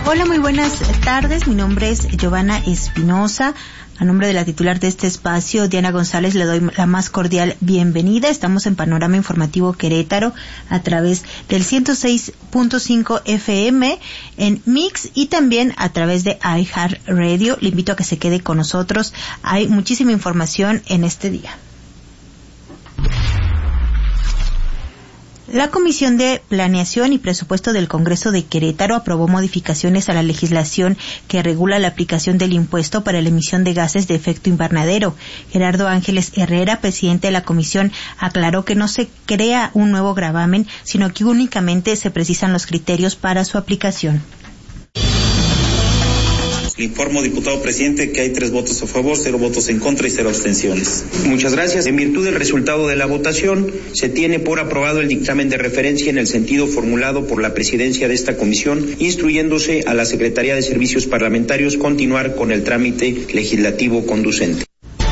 Hola, muy buenas tardes. Mi nombre es Giovanna Espinosa. A nombre de la titular de este espacio, Diana González, le doy la más cordial bienvenida. Estamos en Panorama Informativo Querétaro a través del 106.5 FM en Mix y también a través de iHeartRadio. Le invito a que se quede con nosotros. Hay muchísima información en este día. La Comisión de Planeación y Presupuesto del Congreso de Querétaro aprobó modificaciones a la legislación que regula la aplicación del impuesto para la emisión de gases de efecto invernadero. Gerardo Ángeles Herrera, presidente de la comisión, aclaró que no se crea un nuevo gravamen, sino que únicamente se precisan los criterios para su aplicación. Le informo, diputado presidente, que hay 3 votos a favor, 0 votos en contra y 0 abstenciones. Muchas gracias. En virtud del resultado de la votación, se tiene por aprobado el dictamen de referencia en el sentido formulado por la presidencia de esta comisión, instruyéndose a la Secretaría de Servicios Parlamentarios continuar con el trámite legislativo conducente.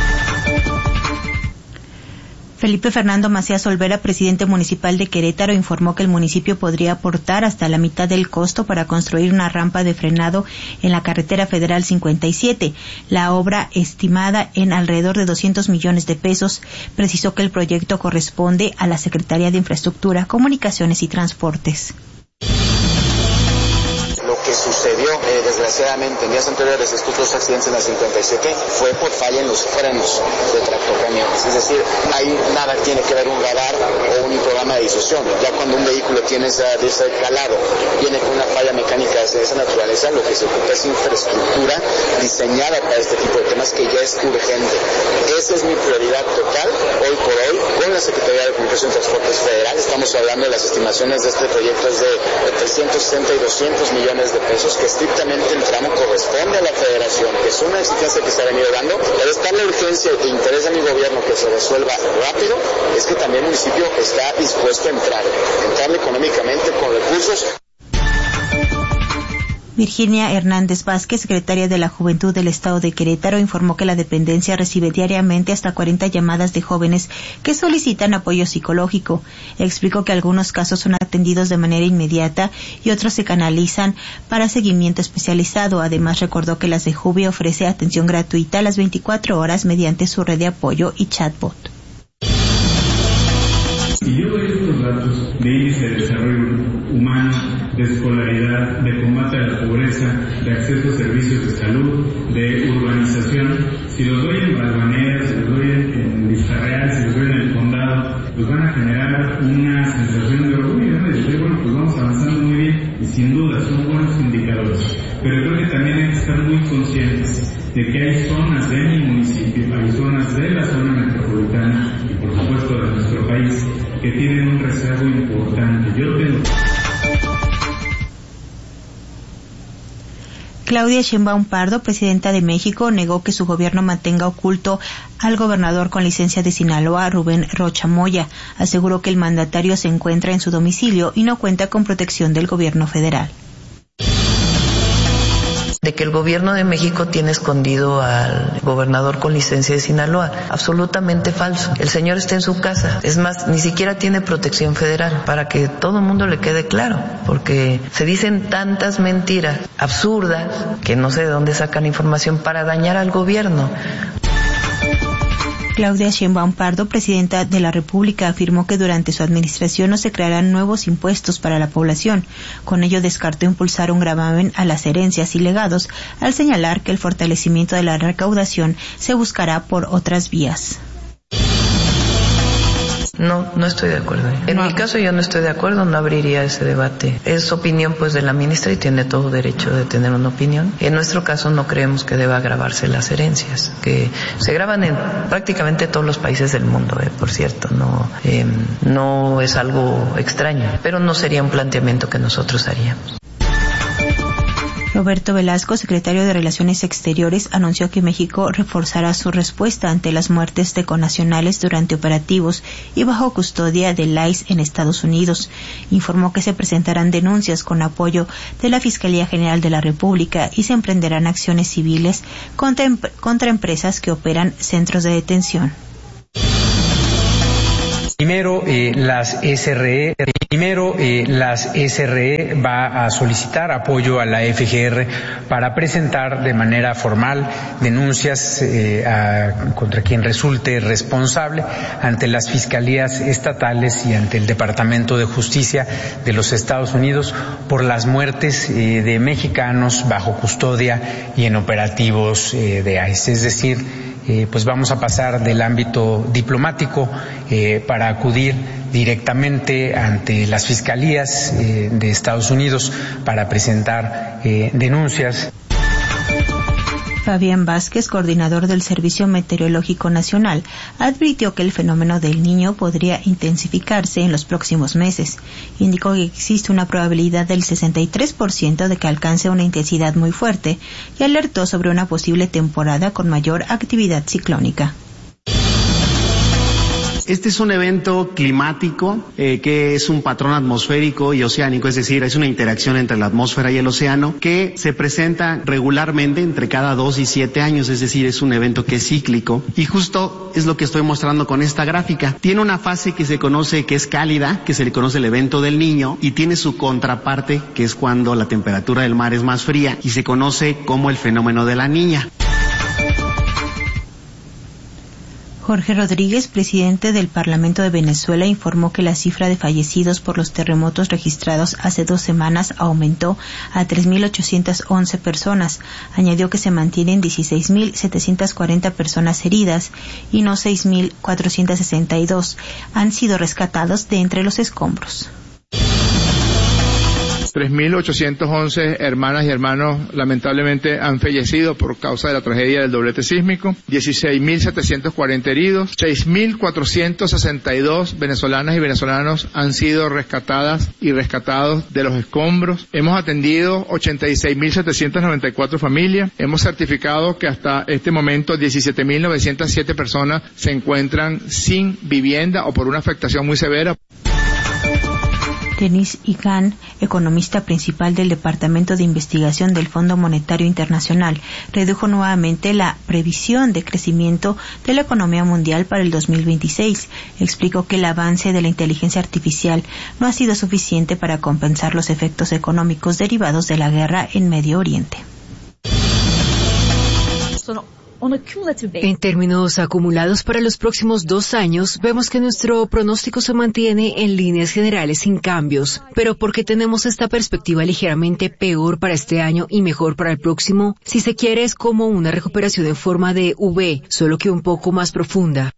Felipe Fernando Macías Olvera, presidente municipal de Querétaro, informó que el municipio podría aportar hasta la mitad del costo para construir una rampa de frenado en la carretera federal 57. La obra, estimada en alrededor de 200 millones de pesos, precisó que el proyecto corresponde a la Secretaría de Infraestructura, Comunicaciones y Transportes. Lo que sucedió, desgraciadamente, en días anteriores, estos 2 accidentes en la 57, fue por falla en los frenos de tractocamiones. Es decir, ahí nada tiene que ver un radar o un programa de disuasión. Ya cuando un vehículo tiene ese calado, viene con una falla mecánica de esa naturaleza, lo que se ocupa es infraestructura diseñada para este tipo de temas que ya es urgente. Esa es mi prioridad total, hoy por hoy, con la Secretaría de Comunicación y Transportes Federal. Estamos hablando de las estimaciones de este proyecto es de 360 y 200 millones de pesos, que estrictamente el tramo corresponde a la federación, que es una exigencia que se ha venido dando. Pero está la urgencia e interés de mi gobierno que se resuelva rápido, es que también el municipio está dispuesto a entrar económicamente con recursos. Virginia Hernández Vázquez, secretaria de la Juventud del Estado de Querétaro, informó que la dependencia recibe diariamente hasta 40 llamadas de jóvenes que solicitan apoyo psicológico. Explicó que algunos casos son atendidos de manera inmediata y otros se canalizan para seguimiento especializado. Además, recordó que la CEJUVE ofrece atención gratuita a las 24 horas mediante su red de apoyo y chatbot. Si yo doy estos datos de índice de desarrollo humano, de escolaridad, de combate a la pobreza, de acceso a servicios de salud, de urbanización, si los doy en Balvanera, si los doy en Vista Real, si los doy en el Condado, pues van a generar una sensación de orgullo, ¿no? Y decir, bueno, pues vamos avanzando muy bien, y sin duda son buenos indicadores. Pero creo que también hay que estar muy conscientes de que hay zonas de mi municipio, hay zonas de la zona metropolitana y por supuesto de nuestro país que tienen un rezago importante. Claudia Sheinbaum Pardo, presidenta de México, negó que su gobierno mantenga oculto al gobernador con licencia de Sinaloa, Rubén Rocha Moya. Aseguró que el mandatario se encuentra en su domicilio y no cuenta con protección del gobierno federal. De que el gobierno de México tiene escondido al gobernador con licencia de Sinaloa. Absolutamente falso. El señor está en su casa. Es más, ni siquiera tiene protección federal, para que todo el mundo le quede claro, porque se dicen tantas mentiras absurdas que no sé de dónde sacan información para dañar al gobierno. Claudia Sheinbaum Pardo, presidenta de la República, afirmó que durante su administración no se crearán nuevos impuestos para la población. Con ello descartó impulsar un gravamen a las herencias y legados, al señalar que el fortalecimiento de la recaudación se buscará por otras vías. No estoy de acuerdo. En mi caso yo no estoy de acuerdo, no abriría ese debate. Es opinión pues de la ministra y tiene todo derecho de tener una opinión. En nuestro caso no creemos que deba gravarse las herencias, que se graban en prácticamente todos los países del mundo, por cierto, no es algo extraño, pero no sería un planteamiento que nosotros haríamos. Roberto Velasco, secretario de Relaciones Exteriores, anunció que México reforzará su respuesta ante las muertes de connacionales durante operativos y bajo custodia del ICE en Estados Unidos. Informó que se presentarán denuncias con apoyo de la Fiscalía General de la República y se emprenderán acciones civiles contra empresas que operan centros de detención. Primero, las SRE va a solicitar apoyo a la FGR para presentar de manera formal denuncias contra quien resulte responsable ante las fiscalías estatales y ante el Departamento de Justicia de los Estados Unidos por las muertes de mexicanos bajo custodia y en operativos de ICE. Es decir, pues vamos a pasar del ámbito diplomático para acudir directamente ante las fiscalías de Estados Unidos para presentar denuncias. Fabián Vázquez, coordinador del Servicio Meteorológico Nacional, advirtió que el fenómeno del Niño podría intensificarse en los próximos meses. Indicó que existe una probabilidad del 63% de que alcance una intensidad muy fuerte y alertó sobre una posible temporada con mayor actividad ciclónica. Este es un evento climático que es un patrón atmosférico y oceánico, es decir, es una interacción entre la atmósfera y el océano que se presenta regularmente entre cada 2 y 7 años, es decir, es un evento que es cíclico y justo es lo que estoy mostrando con esta gráfica. Tiene una fase que se conoce que es cálida, que se le conoce el evento del Niño, y tiene su contraparte que es cuando la temperatura del mar es más fría y se conoce como el fenómeno de la Niña. Jorge Rodríguez, presidente del Parlamento de Venezuela, informó que la cifra de fallecidos por los terremotos registrados hace 2 semanas aumentó a 3.811 personas. Añadió que se mantienen 16.740 personas heridas y no 6.462 han sido rescatados de entre los escombros. 3.811 hermanas y hermanos lamentablemente han fallecido por causa de la tragedia del doblete sísmico, 16.740 heridos, 6.462 venezolanas y venezolanos han sido rescatadas y rescatados de los escombros. Hemos atendido 86.794 familias, hemos certificado que hasta este momento 17.907 personas se encuentran sin vivienda o por una afectación muy severa. Denis Icahn, economista principal del Departamento de Investigación del Fondo Monetario Internacional, redujo nuevamente la previsión de crecimiento de la economía mundial para el 2026. Explicó que el avance de la inteligencia artificial no ha sido suficiente para compensar los efectos económicos derivados de la guerra en Medio Oriente. En términos acumulados para los próximos 2 años, vemos que nuestro pronóstico se mantiene en líneas generales sin cambios. Pero ¿por qué tenemos esta perspectiva ligeramente peor para este año y mejor para el próximo? Si se quiere, es como una recuperación en forma de V, solo que un poco más profunda.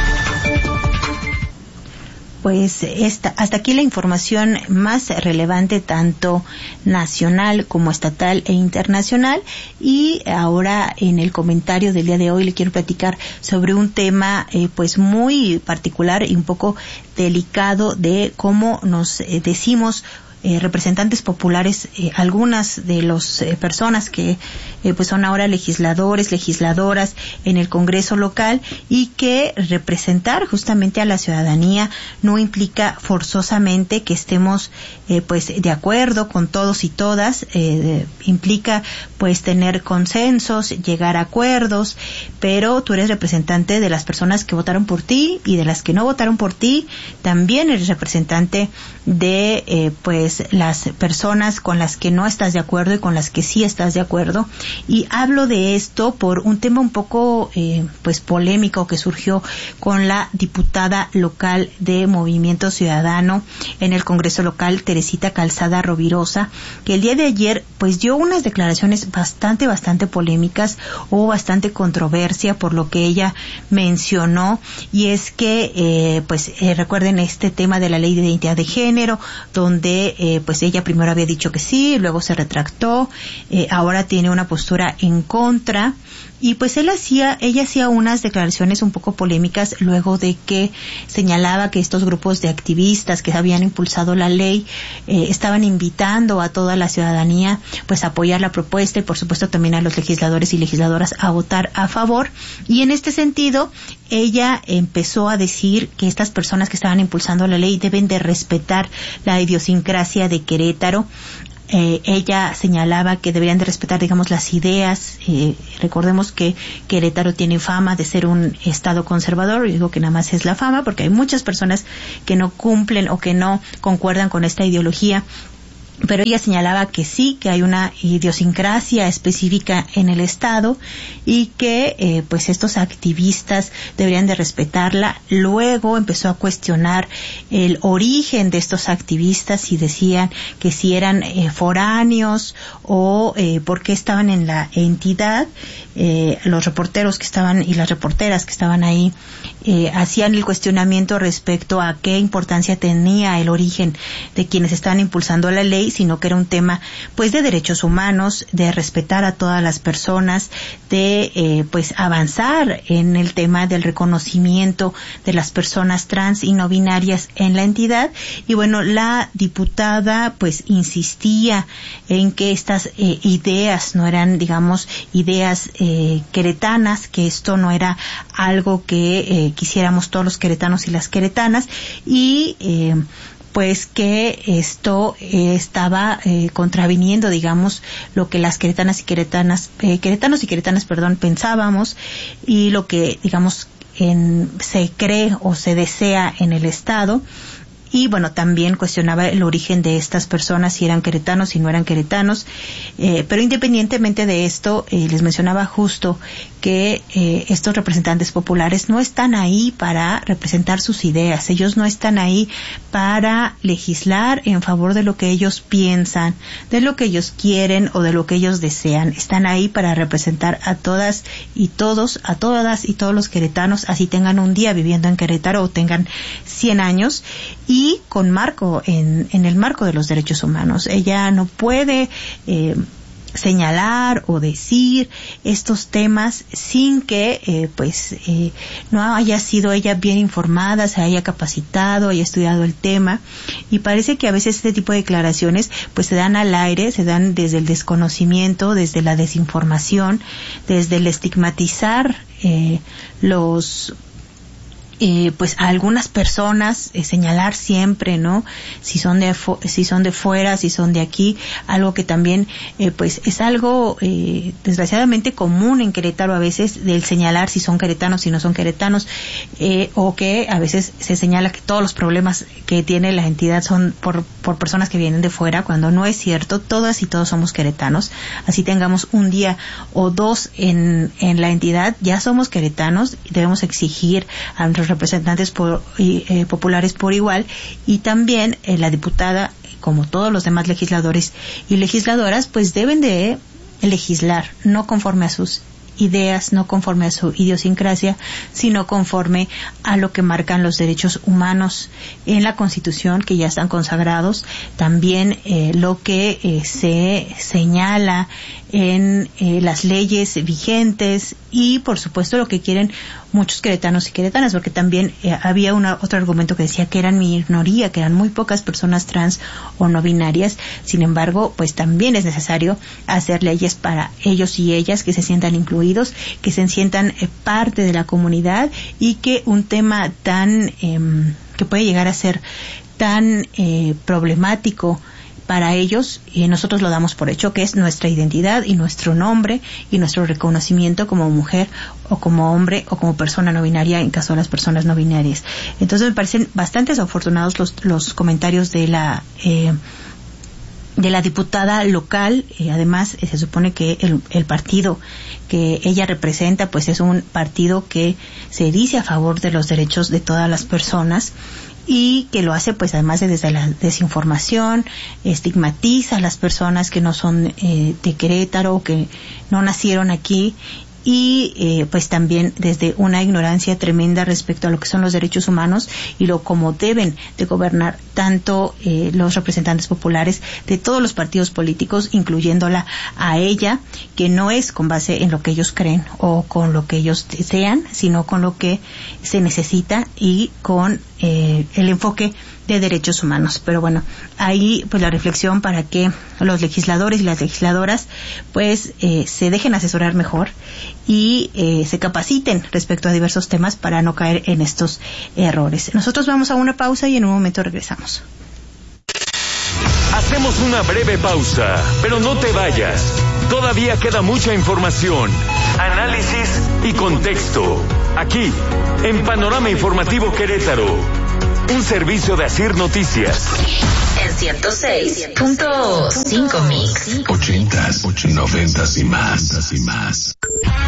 Pues hasta aquí la información más relevante, tanto nacional como estatal e internacional. Y ahora en el comentario del día de hoy le quiero platicar sobre un tema pues muy particular y un poco delicado de cómo nos decimos representantes populares, algunas de las personas que pues son ahora legisladores, legisladoras en el Congreso local, y que representar justamente a la ciudadanía no implica forzosamente que estemos pues de acuerdo con todos y todas, implica pues tener consensos, llegar a acuerdos, pero tú eres representante de las personas que votaron por ti y de las que no votaron por ti, también eres representante de pues las personas con las que no estás de acuerdo y con las que sí estás de acuerdo. Y hablo de esto por un tema un poco pues polémico que surgió con la diputada local de Movimiento Ciudadano en el Congreso local, Teresita Calzada Rovirosa, que el día de ayer pues dio unas declaraciones bastante polémicas, hubo bastante controversia por lo que ella mencionó, y es que recuerden este tema de la ley de identidad de género, donde pues ella primero había dicho que sí, luego se retractó, ahora tiene una postura en contra, y pues ella hacía unas declaraciones un poco polémicas luego de que señalaba que estos grupos de activistas que habían impulsado la ley estaban invitando a toda la ciudadanía pues a apoyar la propuesta, y por supuesto también a los legisladores y legisladoras a votar a favor. Y en este sentido ella empezó a decir que estas personas que estaban impulsando la ley deben de respetar la idiosincrasia de Querétaro, ella señalaba que deberían de respetar, digamos, las ideas. Recordemos que Querétaro tiene fama de ser un estado conservador. Yo digo que nada más es la fama, porque hay muchas personas que no cumplen o que no concuerdan con esta ideología. Pero ella señalaba que sí, que hay una idiosincrasia específica en el estado y que pues estos activistas deberían de respetarla. Luego empezó a cuestionar el origen de estos activistas y decían que si eran foráneos o por qué estaban en la entidad. Los reporteros que estaban y las reporteras que estaban ahí hacían el cuestionamiento respecto a qué importancia tenía el origen de quienes estaban impulsando la ley, sino que era un tema pues de derechos humanos, de respetar a todas las personas, de pues avanzar en el tema del reconocimiento de las personas trans y no binarias en la entidad. Y bueno, la diputada pues insistía en que estas ideas no eran, digamos, ideas queretanas, que esto no era algo que quisiéramos todos los queretanos y las queretanas, y pues que esto estaba contraviniendo, digamos, lo que las queretanos y queretanas pensábamos, y lo que, digamos, se cree o se desea en el Estado. Y bueno, también cuestionaba el origen de estas personas, si eran queretanos, si no eran queretanos. Pero independientemente de esto, les mencionaba justo que estos representantes populares no están ahí para representar sus ideas. Ellos no están ahí para legislar en favor de lo que ellos piensan, de lo que ellos quieren o de lo que ellos desean. Están ahí para representar a todas y todos, a todas y todos los queretanos, así tengan un día viviendo en Querétaro o tengan 100 años, y con marco en el marco de los derechos humanos. Ella no puede señalar o decir estos temas sin que no haya sido ella bien informada, se haya capacitado, haya estudiado el tema. Y parece que a veces este tipo de declaraciones pues se dan al aire, se dan desde el desconocimiento, desde la desinformación, desde el estigmatizar pues a algunas personas, señalar siempre, ¿no? Si son de fuera, si son de aquí, algo que también pues es algo desgraciadamente común en Querétaro a veces, del señalar si son queretanos, si no son queretanos, o que a veces se señala que todos los problemas que tiene la entidad son por personas que vienen de fuera, cuando no es cierto. Todas y todos somos queretanos, así tengamos un día o dos en la entidad, ya somos queretanos, y debemos exigir a nuestros representantes populares por igual. Y también la diputada, como todos los demás legisladores y legisladoras, pues deben de legislar no conforme a sus ideas, no conforme a su idiosincrasia, sino conforme a lo que marcan los derechos humanos en la Constitución, que ya están consagrados, también lo que se señala en las leyes vigentes, y por supuesto lo que quieren muchos queretanos y queretanas, porque también había otro argumento que decía que eran minoría, que eran muy pocas personas trans o no binarias. Sin embargo, pues también es necesario hacer leyes para ellos y ellas, que se sientan incluidos, que se sientan parte de la comunidad, y que un tema tan que puede llegar a ser tan problemático para ellos, y nosotros lo damos por hecho, que es nuestra identidad y nuestro nombre y nuestro reconocimiento como mujer o como hombre o como persona no binaria, en caso de las personas no binarias. Entonces me parecen bastante afortunados los comentarios de la diputada local. Además, se supone que el partido que ella representa pues es un partido que se dice a favor de los derechos de todas las personas, y que lo hace pues además desde la desinformación, estigmatiza a las personas que no son de Querétaro o que no nacieron aquí, y pues también desde una ignorancia tremenda respecto a lo que son los derechos humanos y lo como deben de gobernar tanto los representantes populares de todos los partidos políticos, incluyéndola a ella, que no es con base en lo que ellos creen o con lo que ellos desean, sino con lo que se necesita y con el enfoque de derechos humanos. Pero bueno, ahí pues la reflexión para que los legisladores y las legisladoras pues se dejen asesorar mejor y se capaciten respecto a diversos temas para no caer en estos errores. Nosotros vamos a una pausa y en un momento regresamos. Hacemos una breve pausa, pero no te vayas. Todavía queda mucha información, análisis y contexto. Aquí, en Panorama Informativo Querétaro, un servicio de Asir Noticias. En 106.5 Mix. 80s, 90s y más.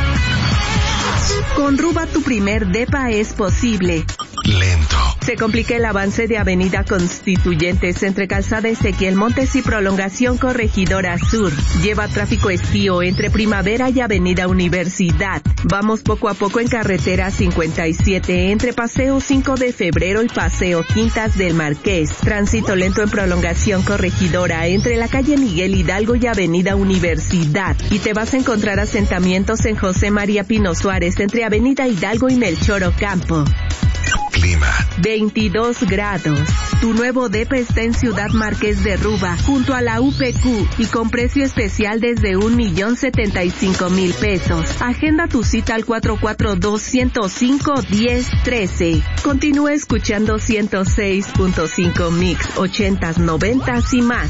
Con Ruba tu primer depa es posible. Lento. Se complica el avance de Avenida Constituyentes entre Calzada Ezequiel Montes y Prolongación Corregidora Sur. Lleva tráfico estío entre Primavera y Avenida Universidad. Vamos poco a poco en carretera 57 entre Paseo 5 de Febrero y Paseo Quintas del Marqués. Tránsito lento en Prolongación Corregidora entre la calle Miguel Hidalgo y Avenida Universidad. Y te vas a encontrar asentamientos en José María Pino Suárez entre Avenida Hidalgo y Melchor Ocampo. Clima. 22 grados. Tu nuevo depa está en Ciudad Marqués de Ruba, junto a la UPQ, y con precio especial desde 1,075,000 pesos. Agenda tu cita al 442-105-1013. Continúa escuchando 106.5 Mix, 80s, 90s y más.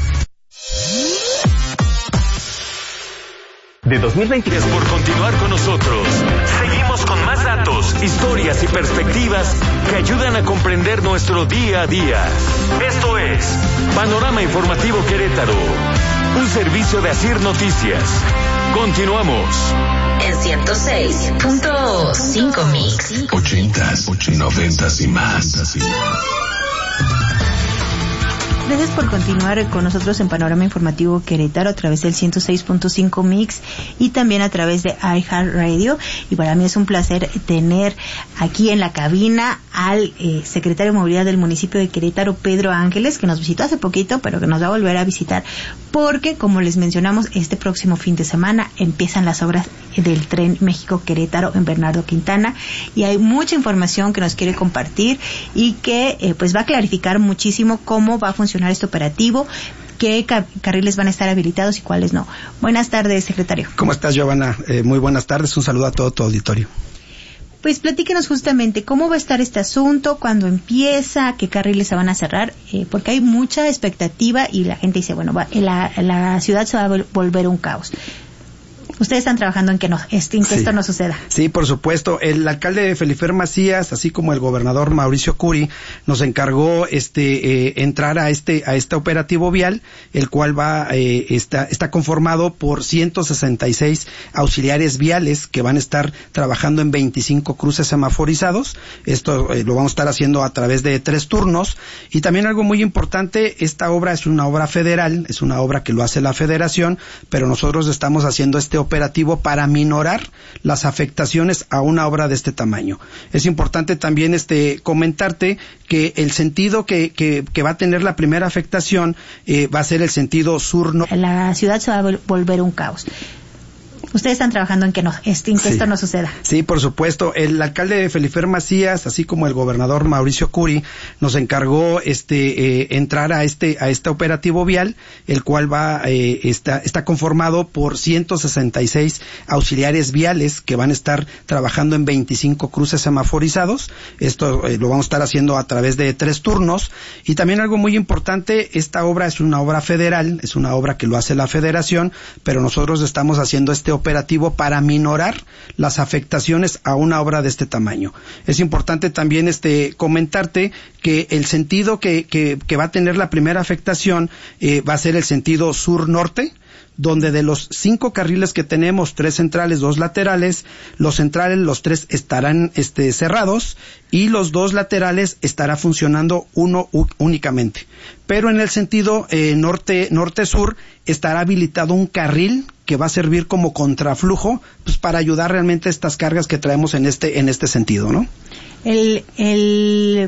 De 2023 por continuar con nosotros. Seguimos con más datos, historias y perspectivas que ayudan a comprender nuestro día a día. Esto es Panorama Informativo Querétaro, un servicio de Asir Noticias. Continuamos. En 106.5 Mix. 80s, 90s y más. Gracias por continuar con nosotros en Panorama Informativo Querétaro a través del 106.5 Mix y también a través de iHeartRadio. Y para mí es un placer tener aquí en la cabina al secretario de Movilidad del municipio de Querétaro, Pedro Ángeles, que nos visitó hace poquito, pero que nos va a volver a visitar porque, como les mencionamos, este próximo fin de semana empiezan las obras del Tren México-Querétaro en Bernardo Quintana y hay mucha información que nos quiere compartir y que pues va a clarificar muchísimo cómo va a funcionar este operativo, qué carriles van a estar habilitados y cuáles no. Buenas tardes, secretario. ¿Cómo estás, Giovanna? Muy buenas tardes, un saludo a todo tu auditorio. Pues platíquenos justamente cómo va a estar este asunto, cuándo empieza, qué carriles se van a cerrar, porque hay mucha expectativa y la gente dice, bueno, la ciudad se va a volver un caos. Ustedes están trabajando en que esto no suceda. Sí, por supuesto. El alcalde Felifer Macías, así como el gobernador Mauricio Curi, nos encargó entrar a este operativo vial, el cual está conformado por 166 auxiliares viales que van a estar trabajando en 25 cruces semaforizados. Esto lo vamos a estar haciendo a través de 3 turnos. Y también algo muy importante, esta obra es una obra federal, es una obra que lo hace la Federación, pero nosotros estamos haciendo este operativo para minorar las afectaciones a una obra de este tamaño. Es importante también comentarte que el sentido que va a tener la primera afectación va a ser el sentido sur-norte. La ciudad se va a volver un caos. Ustedes están trabajando en que esto no suceda. Sí, por supuesto. El alcalde Felifer Macías, así como el gobernador Mauricio Curi, nos encargó entrar a este operativo vial, el cual está conformado por 166 auxiliares viales que van a estar trabajando en 25 cruces semaforizados. Esto lo vamos a estar haciendo a través de 3 turnos. Y también algo muy importante, esta obra es una obra federal, es una obra que lo hace la Federación, pero nosotros estamos haciendo este operativo para minorar las afectaciones a una obra de este tamaño. Es importante también comentarte que el sentido que va a tener la primera afectación va a ser el sentido sur-norte, donde de los 5 carriles que tenemos, 3 centrales, 2 laterales, los centrales, los 3 estarán cerrados y los 2 laterales estará funcionando uno únicamente. Pero en el sentido norte-sur estará habilitado un carril que va a servir como contraflujo, pues para ayudar realmente a estas cargas que traemos en este sentido, ¿no? El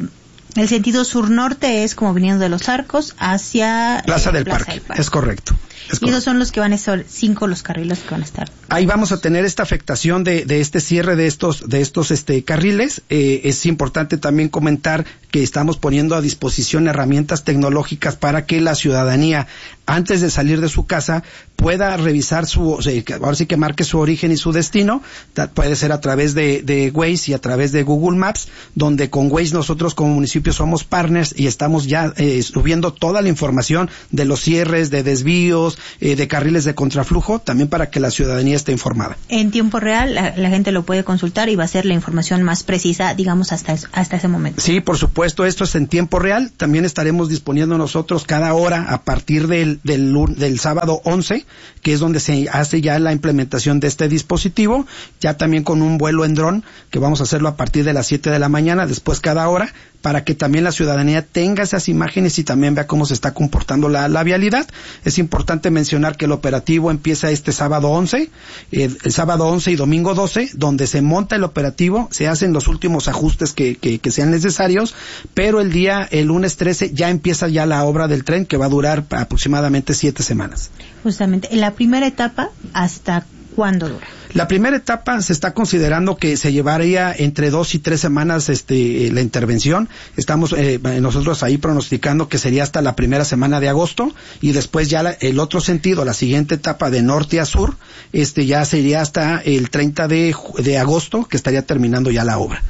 sentido sur-norte es como viniendo de Los Arcos hacia Plaza del Parque. Es correcto. Y esos son los que van a estar, 5 los carriles que van a estar. Ahí vamos a tener esta afectación de este cierre de estos carriles. Es importante también comentar que estamos poniendo a disposición herramientas tecnológicas para que la ciudadanía, antes de salir de su casa, pueda revisar ahora sí que marque su origen y su destino. Puede ser a través de Waze y a través de Google Maps, donde con Waze nosotros como municipio somos partners y estamos ya subiendo toda la información de los cierres, de desvíos, de carriles de contraflujo, también para que la ciudadanía esté informada. En tiempo real, la gente lo puede consultar y va a ser la información más precisa, digamos, hasta ese momento. Sí, por supuesto, esto es en tiempo real. También estaremos disponiendo nosotros cada hora a partir del sábado 11, que es donde se hace ya la implementación de este dispositivo, ya también con un vuelo en dron, que vamos a hacerlo a partir de las 7 de la mañana, después cada hora, para que también la ciudadanía tenga esas imágenes y también vea cómo se está comportando la vialidad. Es importante mencionar que el operativo empieza este sábado 11, el sábado 11 y domingo 12, donde se monta el operativo, se hacen los últimos ajustes que sean necesarios, pero el lunes 13 ya empieza ya la obra del tren, que va a durar aproximadamente 7 semanas. Justamente, en la primera etapa, ¿hasta cuándo dura? La primera etapa se está considerando que se llevaría entre 2 y 3 semanas la intervención. Estamos nosotros ahí pronosticando que sería hasta la primera semana de agosto, y después ya el otro sentido, la siguiente etapa de norte a sur, ya sería hasta el 30 de agosto, que estaría terminando ya la obra.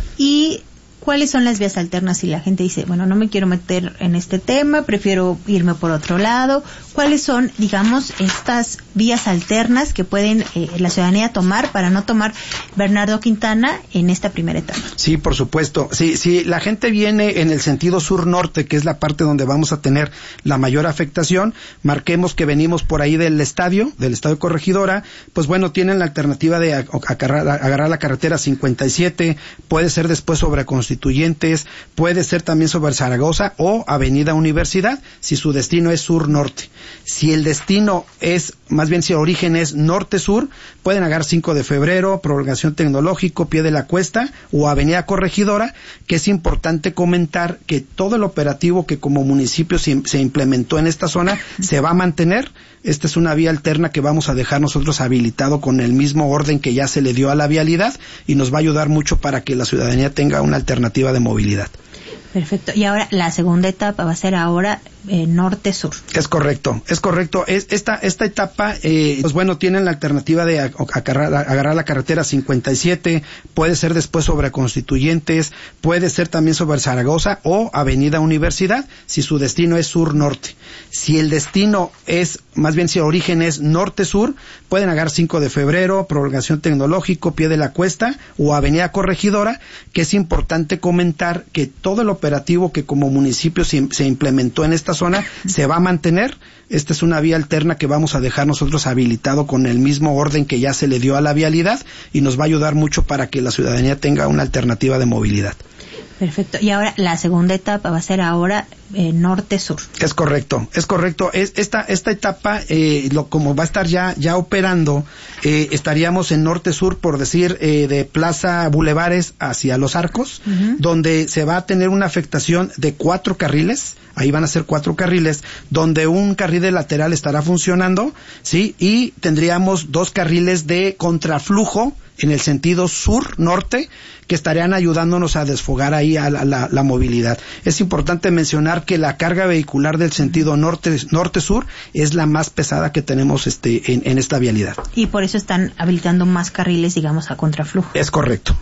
Y ¿cuáles son las vías alternas si la gente dice, bueno, no me quiero meter en este tema, prefiero irme por otro lado? ¿Cuáles son, digamos, estas vías alternas que pueden la ciudadanía tomar para no tomar Bernardo Quintana en esta primera etapa? Sí, por supuesto. Si la gente viene en el sentido sur-norte, que es la parte donde vamos a tener la mayor afectación, marquemos que venimos por ahí del estadio Corregidora, pues bueno, tienen la alternativa de agarrar la carretera 57, puede ser después sobre Constituyentes, puede ser también sobre Zaragoza o Avenida Universidad, si su destino es sur-norte. Si el destino es, más bien si el origen es norte-sur, pueden agarrar 5 de febrero, Prolongación Tecnológico, Pie de la Cuesta o Avenida Corregidora, que es importante comentar que todo el operativo que como municipio se implementó en esta zona se va a mantener. Esta es una vía alterna que vamos a dejar nosotros habilitado con el mismo orden que ya se le dio a la vialidad, y nos va a ayudar mucho para que la ciudadanía tenga una alternativa de movilidad. Perfecto. Y ahora la segunda etapa va a ser ahora norte-sur. Es correcto. Esta etapa, pues bueno, tienen la alternativa de agarrar la carretera 57, puede ser después sobre Constituyentes, puede ser también sobre Zaragoza o Avenida Universidad, si su destino es sur-norte. Si el destino es, más bien si el origen es norte-sur, pueden agarrar 5 de febrero, Prolongación Tecnológico, Pie de la Cuesta o Avenida Corregidora, que es importante comentar que todo el operativo que como municipio se implementó en esta zona se va a mantener. Esta es una vía alterna que vamos a dejar nosotros habilitado con el mismo orden que ya se le dio a la vialidad, y nos va a ayudar mucho para que la ciudadanía tenga una alternativa de movilidad. Perfecto. Y ahora la segunda etapa va a ser ahora norte-sur. Es correcto. Esta etapa, como va a estar ya operando, estaríamos en norte-sur, por decir, de Plaza Bulevares hacia Los Arcos, donde se va a tener una afectación de 4 carriles. Ahí van a ser 4 carriles, donde un carril de lateral estará funcionando, ¿sí? Y tendríamos 2 carriles de contraflujo en el sentido sur-norte, que estarían ayudándonos a desfogar ahí a la movilidad. Es importante mencionar que la carga vehicular del sentido norte-sur es la más pesada que tenemos en esta vialidad. Y por eso están habilitando más carriles, digamos, a contraflujo. Es correcto.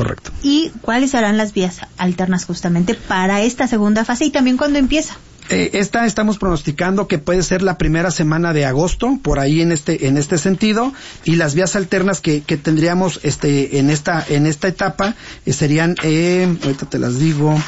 ¿Y cuáles serán las vías alternas justamente para esta segunda fase y también cuándo empieza? Estamos pronosticando que puede ser la primera semana de agosto, por ahí en este sentido, y las vías alternas que tendríamos en esta etapa serían, ahorita te las digo,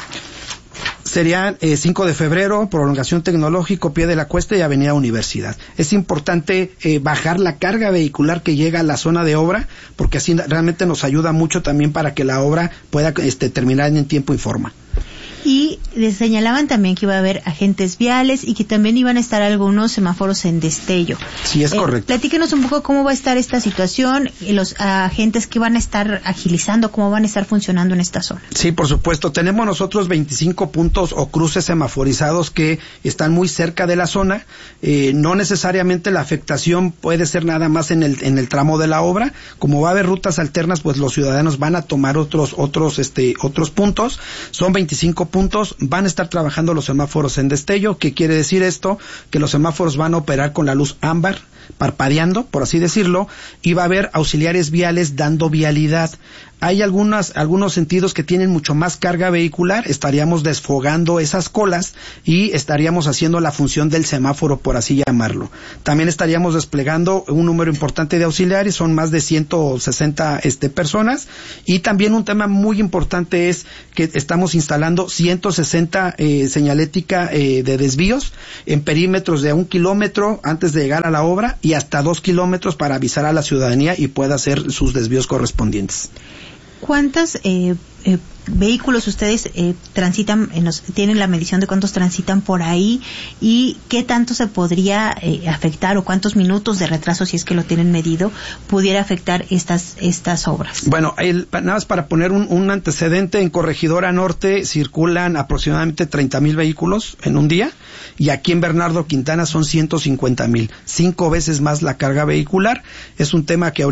serían 5 de febrero, Prolongación Tecnológico, Pie de la Cuesta y Avenida Universidad. Es importante bajar la carga vehicular que llega a la zona de obra, porque así realmente nos ayuda mucho también para que la obra pueda terminar en tiempo y forma. Y les señalaban también que iba a haber agentes viales y que también iban a estar algunos semáforos en destello. Sí, es correcto. Platíquenos un poco cómo va a estar esta situación, los agentes que van a estar agilizando, cómo van a estar funcionando en esta zona. Sí, por supuesto. Tenemos nosotros 25 puntos o cruces semaforizados que están muy cerca de la zona. No necesariamente la afectación puede ser nada más en el tramo de la obra. Como va a haber rutas alternas, pues los ciudadanos van a tomar otros puntos. Son 25 puntos, van a estar trabajando los semáforos en destello. ¿Qué quiere decir esto? Que los semáforos van a operar con la luz ámbar, parpadeando, por así decirlo, y va a haber auxiliares viales dando vialidad. Hay algunos sentidos que tienen mucho más carga vehicular, estaríamos desfogando esas colas y estaríamos haciendo la función del semáforo, por así llamarlo. También estaríamos desplegando un número importante de auxiliares, son más de 160 personas, y también un tema muy importante es que estamos instalando 160 señalética de desvíos en perímetros de 1 kilómetro antes de llegar a la obra y hasta 2 kilómetros para avisar a la ciudadanía y pueda hacer sus desvíos correspondientes. ¿Cuántos vehículos ustedes transitan, tienen la medición de cuántos transitan por ahí y qué tanto se podría afectar o cuántos minutos de retraso, si es que lo tienen medido, pudiera afectar estas obras? Bueno, nada más para poner un antecedente, en Corregidora Norte circulan aproximadamente 30,000 vehículos en un día y aquí en Bernardo Quintana son 150,000, 5 veces más la carga vehicular. Es un tema que ahorita